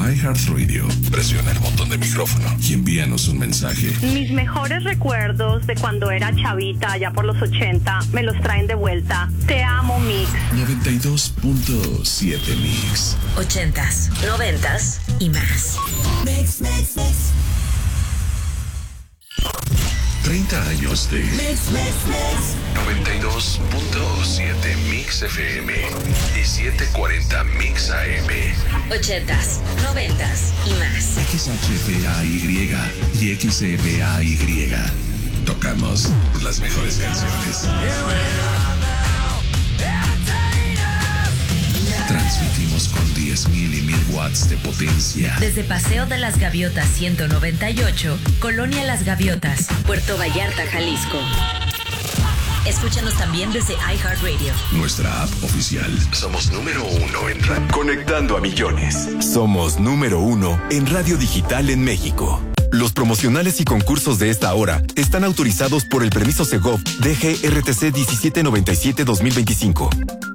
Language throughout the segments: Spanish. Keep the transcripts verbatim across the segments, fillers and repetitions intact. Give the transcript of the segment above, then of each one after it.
iHeartRadio, presiona el botón de micrófono y envíanos un mensaje. Mis mejores recuerdos de cuando era chavita, allá por los ochenta, me los traen de vuelta. Te amo, Mix. noventa y dos punto siete Mix. Ochentas, noventas y más. Mix, mix, mix. treinta años de Mix, mix, mix. noventa y dos punto siete Mix F M y setecientos cuarenta Mix A M. Ochentas, noventas y más. X H F A Y y X F A Y. Tocamos las mejores canciones. Transmitimos con diez mil y mil watts de potencia. Desde Paseo de las Gaviotas ciento noventa y ocho, Colonia Las Gaviotas, Puerto Vallarta, Jalisco. Escúchanos también desde iHeartRadio. Nuestra app oficial. Somos número uno en radio. Conectando a millones. Somos número uno en radio digital en México. Los promocionales y concursos de esta hora están autorizados por el permiso Segov D G R T C diecisiete noventa y siete dos mil veinticinco.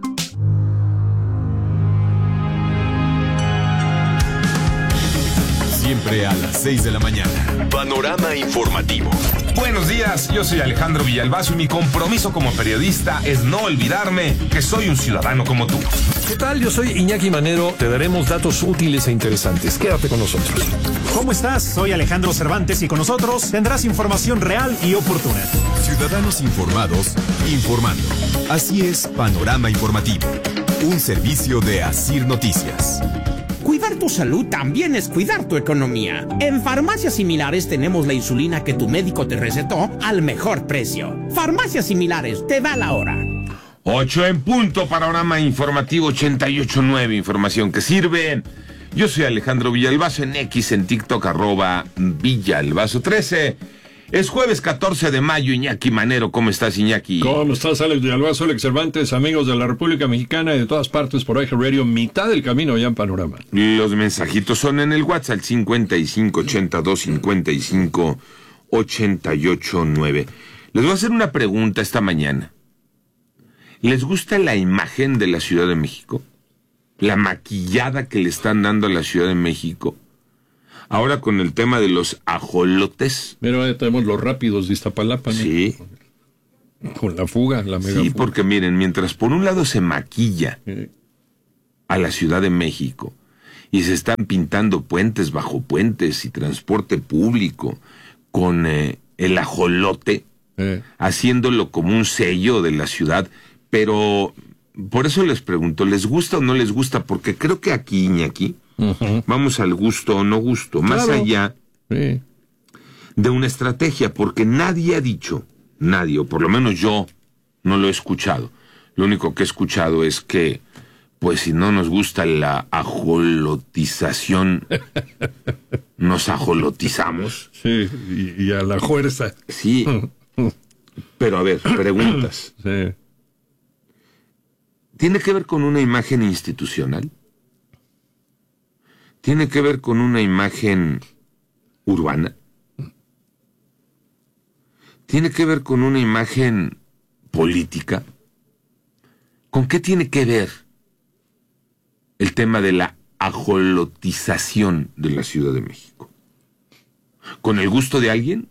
Siempre a las seis de la mañana. Panorama informativo. Buenos días, yo soy Alejandro Villalbazo y mi compromiso como periodista es no olvidarme que soy un ciudadano como tú. ¿Qué tal? Yo soy Iñaki Manero. Te daremos datos útiles e interesantes. Quédate con nosotros. ¿Cómo estás? Soy Alejandro Cervantes y con nosotros tendrás información real y oportuna. Ciudadanos informados, informando. Así es Panorama Informativo. Un servicio de Asir Noticias. Cuidar tu salud también es cuidar tu economía. En Farmacias Similares tenemos la insulina que tu médico te recetó al mejor precio. Farmacias Similares, te da la hora. Ocho en punto, Panorama Informativo ochenta y ocho punto nueve, información que sirve. Yo soy Alejandro Villalbazo, en X, en TikTok, arroba Villalbazo trece. Es jueves catorce de mayo, Iñaki Manero. ¿Cómo estás, Iñaki? ¿Cómo estás, Alex Villalbazo, Alex Cervantes, amigos de la República Mexicana y de todas partes por iHeartRadio, mitad del camino ya en Panorama? Los mensajitos son en el WhatsApp cincuenta y cinco ochenta y dos cincuenta y cinco ochenta y ocho nueve. Les voy a hacer una pregunta esta mañana. ¿Les gusta la imagen de la Ciudad de México? La maquillada que le están dando a la Ciudad de México. Ahora con el tema de los ajolotes. Pero ya tenemos los rápidos de Iztapalapa, ¿no? Sí. Con la fuga, la mega Sí, fuga. porque miren, mientras por un lado se maquilla Sí. a la Ciudad de México y se están pintando puentes bajo puentes y transporte público con eh, el ajolote, Eh. haciéndolo como un sello de la ciudad, pero por eso les pregunto, ¿les gusta o no les gusta? Porque creo que aquí, Iñaki, uh-huh. vamos al gusto o no gusto, más Claro. allá Sí. de una estrategia, porque nadie ha dicho, nadie, o por lo menos yo no lo he escuchado. Lo único que he escuchado es que, pues si no nos gusta la ajolotización, nos ajolotizamos. Sí, y, y a la fuerza. Sí, pero a ver, preguntas. Sí. ¿Tiene que ver con una imagen institucional? ¿Tiene que ver con una imagen urbana? ¿Tiene que ver con una imagen política? ¿Con qué tiene que ver el tema de la ajolotización de la Ciudad de México? ¿Con el gusto de alguien?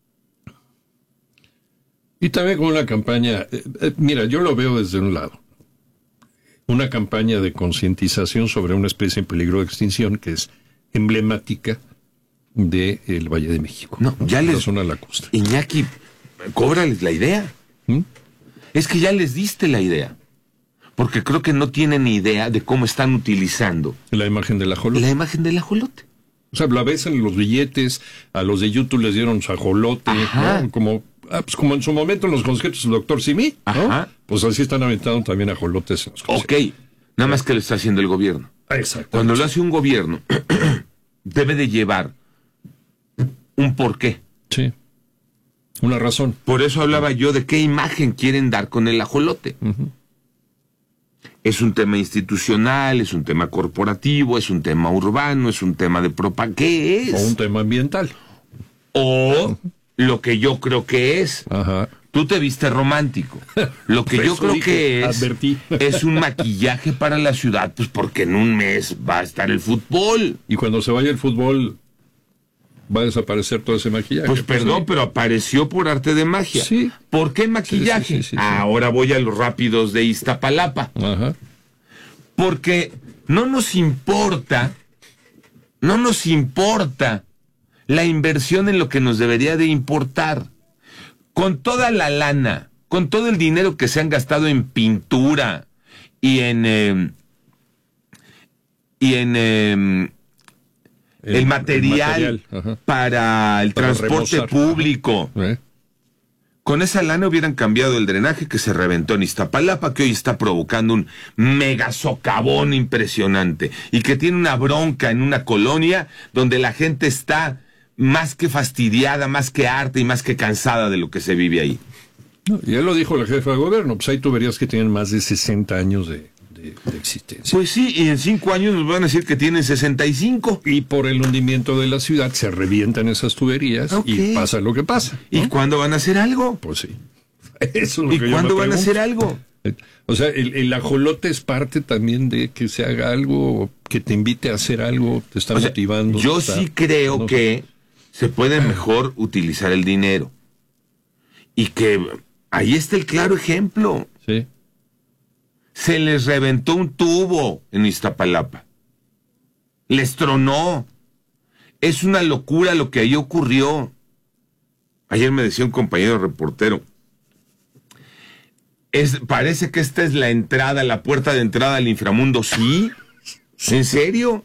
Y también con una campaña, eh, eh, mira, yo lo veo desde un lado. Una campaña de concientización sobre una especie en peligro de extinción que es emblemática del Valle de México. No, ya la les... zona lacustre. Iñaki, cóbrales la idea. ¿Mm? Es que ya les diste la idea. Porque creo que no tienen ni idea de cómo están utilizando La imagen del ajolote. la imagen del ajolote. O sea, la ves en los billetes, a los de YouTube les dieron su ajolote, Ajá. ¿no? Como, ah, pues como en su momento en los conciertos del doctor Simi, ¿no? Ajá. Pues así están aventando también ajolotes en los Ok, conciertos. nada más que lo está haciendo el gobierno. Exacto. Cuando lo hace un gobierno, debe de llevar un porqué. Sí. Una razón. Por eso hablaba yo de qué imagen quieren dar con el ajolote. Uh-huh. Es un tema institucional, es un tema corporativo, es un tema urbano, es un tema de propaganda. ¿Qué es? O un tema ambiental. O lo que yo creo que es. Ajá. Tú te viste romántico. Lo que yo creo que es, es un maquillaje para la ciudad, pues porque en un mes va a estar el fútbol. Y cuando se vaya el fútbol, va a desaparecer todo ese maquillaje. Pues perdón, pero apareció por arte de magia. Sí. ¿Por qué maquillaje? Sí, sí, sí, sí, sí. Ahora voy a los rápidos de Iztapalapa. Ajá. Porque no nos importa, no nos importa la inversión en lo que nos debería de importar. Con toda la lana, con todo el dinero que se han gastado en pintura y en eh, y en eh, el, el material, el material para el para transporte remozar. Público. ¿Eh? Con esa lana hubieran cambiado el drenaje que se reventó en Iztapalapa, que hoy está provocando un mega socavón impresionante y que tiene una bronca en una colonia donde la gente está más que fastidiada, más que harta y más que cansada de lo que se vive ahí. No, ya lo dijo la jefa de gobierno, pues hay tuberías que tienen más de sesenta años de, de, de existencia. Pues sí, y en cinco años nos van a decir que tienen sesenta y cinco. Y por el hundimiento de la ciudad se revientan esas tuberías, okay, y pasa lo que pasa, ¿no? ¿Y cuándo van a hacer algo? Pues sí. Eso es lo ¿Y que cuándo yo me van pregunto. a hacer algo? O sea, el, el ajolote es parte también de que se haga algo, que te invite a hacer algo, te está o sea, motivando. Yo está, sí creo no que se puede mejor utilizar el dinero. Y que ahí está el claro ejemplo. Sí. Se les reventó un tubo en Iztapalapa. Les tronó. Es una locura lo que ahí ocurrió. Ayer me decía un compañero reportero, es, parece que esta es la entrada, la puerta de entrada al inframundo. ¿Sí? ¿En serio?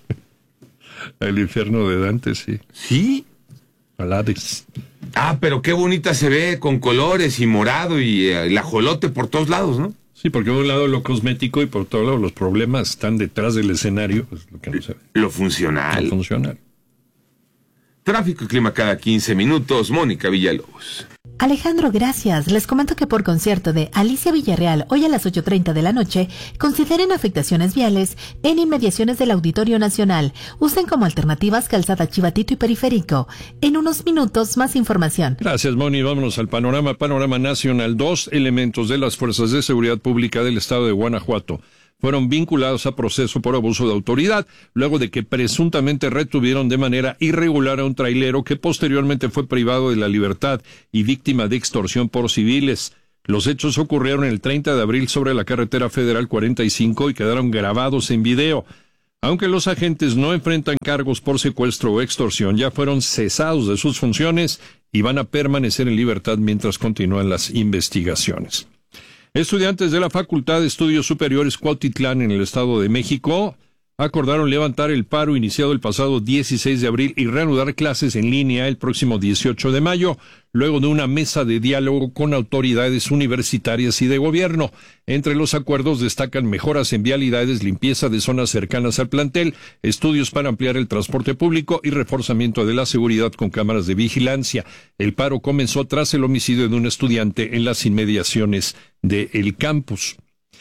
El infierno de Dante, sí. ¿Sí? Hades. Ah, pero qué bonita se ve, con colores y morado y eh, el ajolote por todos lados, ¿no? Sí, porque de un lado lo cosmético y por otro lado los problemas están detrás del escenario, pues lo que no se ve. Lo funcional. Lo funcional. Tráfico y clima cada quince minutos, Mónica Villalobos. Alejandro, gracias. Les comento que por concierto de Alicia Villarreal, hoy a las ocho treinta de la noche, consideren afectaciones viales en inmediaciones del Auditorio Nacional. Usen como alternativas Calzada Chivatito y Periférico. En unos minutos, más información. Gracias, Moni. Vámonos al panorama. Panorama nacional. Dos elementos de las Fuerzas de Seguridad Pública del Estado de Guanajuato fueron vinculados a proceso por abuso de autoridad, luego de que presuntamente retuvieron de manera irregular a un trailero que posteriormente fue privado de la libertad y víctima de extorsión por civiles. Los hechos ocurrieron el treinta de abril sobre la carretera federal cuarenta y cinco y quedaron grabados en video. Aunque los agentes no enfrentan cargos por secuestro o extorsión, ya fueron cesados de sus funciones y van a permanecer en libertad mientras continúan las investigaciones. Estudiantes de la Facultad de Estudios Superiores Cuautitlán en el Estado de México acordaron levantar el paro iniciado el pasado dieciséis de abril y reanudar clases en línea el próximo dieciocho de mayo, luego de una mesa de diálogo con autoridades universitarias y de gobierno. Entre los acuerdos destacan mejoras en vialidades, limpieza de zonas cercanas al plantel, estudios para ampliar el transporte público y reforzamiento de la seguridad con cámaras de vigilancia. El paro comenzó tras el homicidio de un estudiante en las inmediaciones del campus.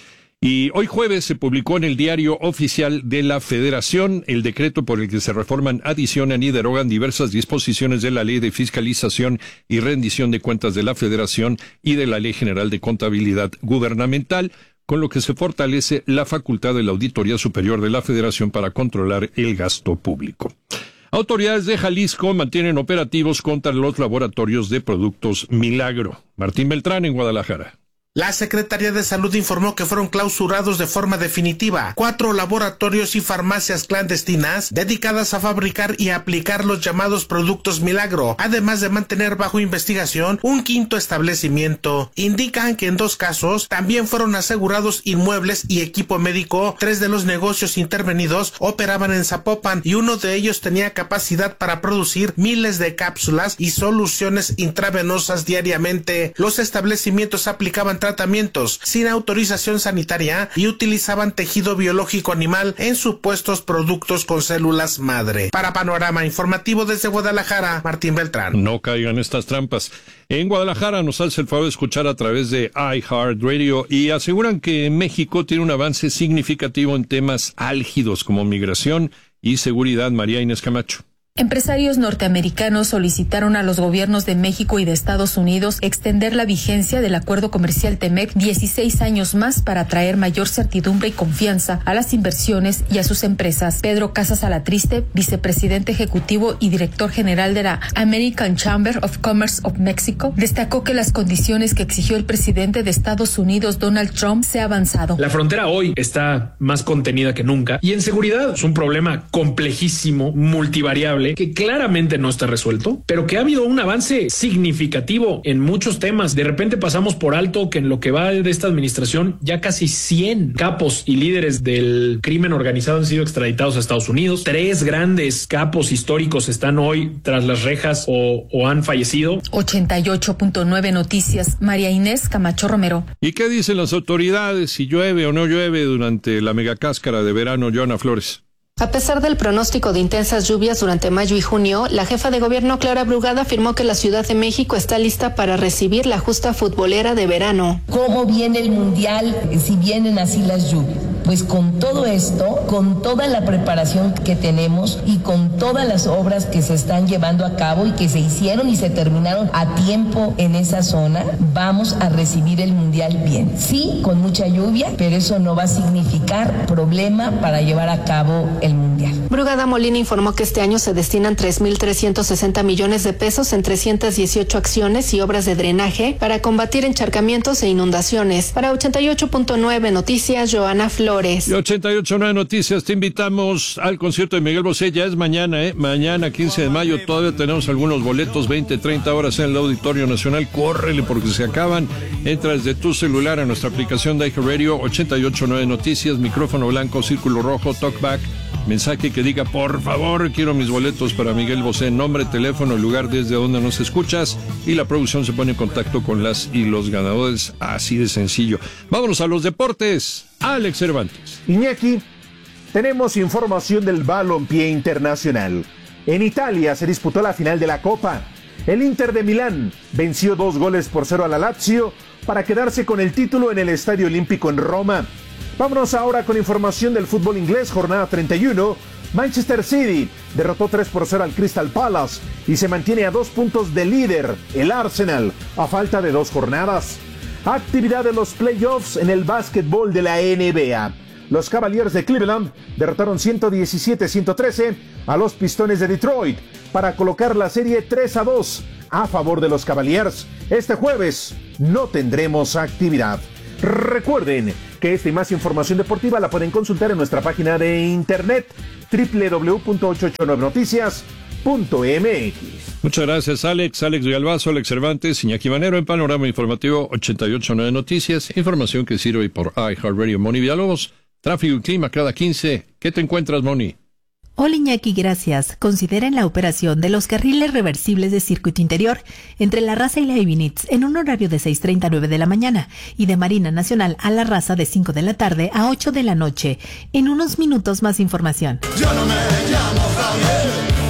Y hoy jueves se publicó en el Diario Oficial de la Federación el decreto por el que se reforman, adicionan y derogan diversas disposiciones de la Ley de Fiscalización y Rendición de Cuentas de la Federación y de la Ley General de Contabilidad Gubernamental, con lo que se fortalece la facultad de la Auditoría Superior de la Federación para controlar el gasto público. Autoridades de Jalisco mantienen operativos contra los laboratorios de productos Milagro. Martín Beltrán en Guadalajara. La Secretaría de Salud informó que fueron clausurados de forma definitiva cuatro laboratorios y farmacias clandestinas dedicadas a fabricar y aplicar los llamados productos Milagro, además de mantener bajo investigación un quinto establecimiento. Indican que en dos casos también fueron asegurados inmuebles y equipo médico. Tres de los negocios intervenidos operaban en Zapopan y uno de ellos tenía capacidad para producir miles de cápsulas y soluciones intravenosas diariamente. Los establecimientos aplicaban tratamientos sin autorización sanitaria y utilizaban tejido biológico animal en supuestos productos con células madre. Para Panorama Informativo desde Guadalajara, Martín Beltrán. No caigan estas trampas. En Guadalajara nos hace el favor de escuchar a través de iHeartRadio y aseguran que México tiene un avance significativo en temas álgidos como migración y seguridad. María Inés Camacho. Empresarios norteamericanos solicitaron a los gobiernos de México y de Estados Unidos extender la vigencia del acuerdo comercial TEMEC dieciséis años más para traer mayor certidumbre y confianza a las inversiones y a sus empresas. Pedro Casas Alatriste, vicepresidente ejecutivo y director general de la American Chamber of Commerce of Mexico, destacó que las condiciones que exigió el presidente de Estados Unidos, Donald Trump, se ha avanzado. La frontera hoy está más contenida que nunca y en seguridad es un problema complejísimo, multivariable, que claramente no está resuelto, pero que ha habido un avance significativo en muchos temas. De repente pasamos por alto que en lo que va de esta administración ya casi cien capos y líderes del crimen organizado han sido extraditados a Estados Unidos. Tres grandes capos históricos están hoy tras las rejas o, o han fallecido. ochenta y ocho punto nueve Noticias, María Inés Camacho Romero. ¿Y qué dicen las autoridades si llueve o no llueve durante la megacáscara de verano, Joana Flores? A pesar del pronóstico de intensas lluvias durante mayo y junio, la jefa de gobierno Clara Brugada afirmó que la Ciudad de México está lista para recibir la justa futbolera de verano. ¿Cómo viene el Mundial si vienen así las lluvias? Pues con todo esto, con toda la preparación que tenemos y con todas las obras que se están llevando a cabo y que se hicieron y se terminaron a tiempo en esa zona, vamos a recibir el Mundial bien. Sí, con mucha lluvia, pero eso no va a significar problema para llevar a cabo el Mundial. Brugada Molina informó que este año se destinan tres mil trescientos sesenta millones de pesos en trescientas dieciocho acciones y obras de drenaje para combatir encharcamientos e inundaciones. Para ochenta y ocho punto nueve Noticias, Joana Flores. Y ochenta y ocho punto nueve Noticias, te invitamos al concierto de Miguel Bosé. Ya es mañana, ¿eh? Mañana, quince de mayo, todavía tenemos algunos boletos, veinte, treinta horas en el Auditorio Nacional. Córrele porque se acaban. Entra desde tu celular a nuestra aplicación de iHeartRadio, ochenta y ocho punto nueve Noticias, micrófono blanco, círculo rojo, talkback. Mensaje que diga, por favor, quiero mis boletos para Miguel Bosé, nombre, teléfono, lugar desde donde nos escuchas, y la producción se pone en contacto con las y los ganadores, así de sencillo. Vámonos a los deportes. Alex Cervantes. Iñaki, tenemos información del balompié internacional. En Italia se disputó la final de la Copa. El Inter de Milán venció dos goles por cero a la Lazio para quedarse con el título en el Estadio Olímpico en Roma. Vámonos ahora con información del fútbol inglés, jornada treinta y uno. Manchester City derrotó tres por cero al Crystal Palace y se mantiene a dos puntos de líder, el Arsenal, a falta de dos jornadas. Actividad de los playoffs en el básquetbol de la N B A. Los Cavaliers de Cleveland derrotaron ciento diecisiete a ciento trece a los Pistones de Detroit para colocar la serie tres a dos a favor de los Cavaliers. Este jueves no tendremos actividad. Recuerden que esta y más información deportiva la pueden consultar en nuestra página de internet doble u doble u doble u punto ochocientos ochenta y nueve noticias punto m x. Muchas gracias, Alex. Alex Villalbazo, Alex Cervantes, Iñaki Manero en Panorama Informativo ochenta y ocho punto nueve Noticias. Información que sirve por iHeartRadio. Moni Villalobos, tráfico y clima cada quince. ¿Qué te encuentras, Moni? Hola Iñaki, gracias. Consideren la operación de los carriles reversibles de circuito interior entre La Raza y la Ibinitz en un horario de seis treinta a nueve de la mañana y de Marina Nacional a La Raza de cinco de la tarde a ocho de la noche. En unos minutos más información. Yo no me llamo Javier.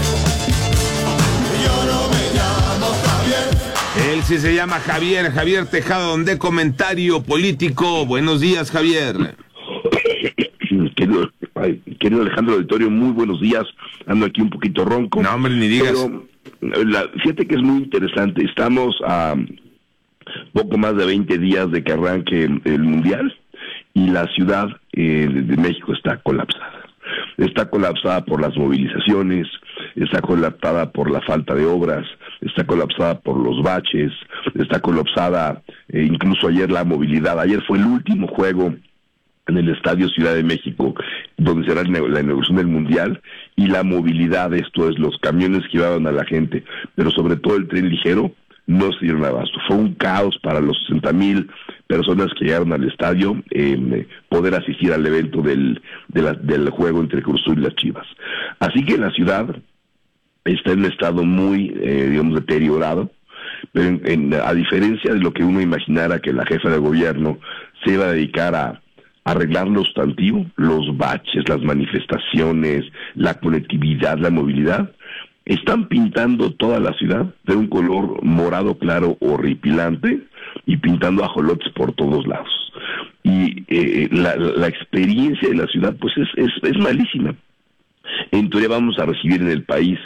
Yo no me llamo Javier. Él sí se llama Javier, Javier Tejada, de Comentario Político. Buenos días, Javier. Querido, ay, querido Alejandro Auditorio, muy buenos días. Ando aquí un poquito ronco. No, hombre, ni digas. Pero, la, fíjate que es muy interesante. Estamos a poco más de veinte días de que arranque el, el Mundial y la Ciudad eh, de México está colapsada. Está colapsada por las movilizaciones, está colapsada por la falta de obras, está colapsada por los baches, está colapsada eh, incluso ayer la movilidad. Ayer fue el último juego en el Estadio Ciudad de México, donde será la inauguración del Mundial, y la movilidad, esto es, los camiones que llevaban a la gente, pero sobre todo el tren ligero, no se dieron abasto. Fue un caos para los sesenta mil personas que llegaron al estadio, eh, poder asistir al evento del, de la, del juego entre Cruz Azul y las Chivas. Así que la ciudad está en un estado muy, eh, digamos, deteriorado, pero en, en, a diferencia de lo que uno imaginara que la jefa de gobierno se iba a dedicar a arreglar lo sustantivo, los baches, las manifestaciones, la conectividad, la movilidad, están pintando toda la ciudad de un color morado claro horripilante y pintando ajolotes por todos lados. Y eh, la, la experiencia de la ciudad pues es, es, es malísima. En teoría vamos a recibir en el país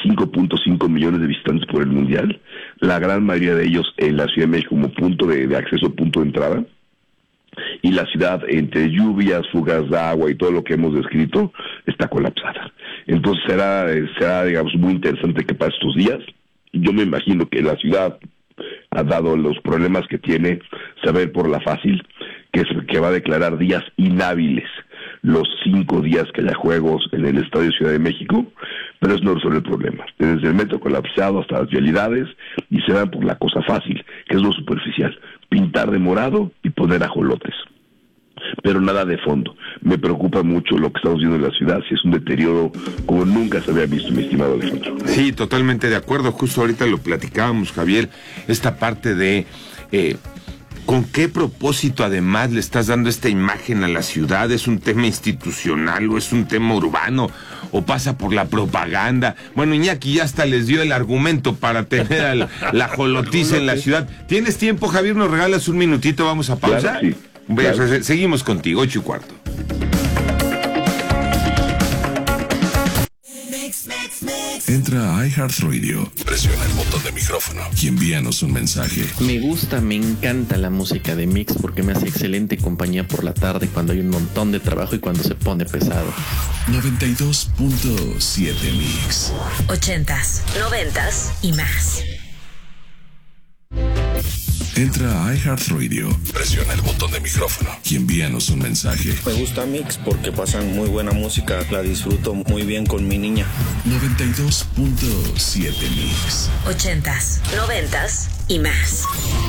cinco punto cinco millones de visitantes por el Mundial, la gran mayoría de ellos en la Ciudad de México como punto de, de acceso, punto de entrada, y la ciudad, entre lluvias, fugas de agua y todo lo que hemos descrito, está colapsada. Entonces será, será digamos, muy interesante que pase estos días. Yo me imagino que la ciudad ha dado los problemas que tiene, saber por la fácil, que, es, que va a declarar días inhábiles los cinco días que haya juegos en el Estadio Ciudad de México, pero eso no resuelve el problema. Desde el metro colapsado hasta las vialidades, y se van por la cosa fácil, que es lo superficial, pintar de morado y poner ajolotes. Pero nada de fondo. Me preocupa mucho lo que estamos viendo en la ciudad, si es un deterioro como nunca se había visto, mi estimado Alejandro. Sí, totalmente de acuerdo. Justo ahorita lo platicábamos, Javier, esta parte de... Eh, ¿con qué propósito además le estás dando esta imagen a la ciudad? ¿Es un tema institucional o es un tema urbano? ¿O pasa por la propaganda? Bueno, Iñaki ya hasta les dio el argumento para tener a la, la jolotiza en la ciudad. ¿Tienes tiempo, Javier? ¿Nos regalas un minutito? ¿Vamos a pausa? Claro, sí. Claro. Seguimos contigo, ocho y cuarto. Entra a iHeartRadio, presiona el botón de micrófono y envíanos un mensaje. Me gusta, me encanta la música de Mix porque me hace excelente compañía por la tarde cuando hay un montón de trabajo y cuando se pone pesado. noventa y dos punto siete Mix. Ochentas, noventas y más. Entra a iHeartRadio, presiona el botón de micrófono y envíanos un mensaje. Me gusta Mix porque pasan muy buena música, la disfruto muy bien con mi niña. noventa y dos punto siete Mix. Ochentas, noventas y más.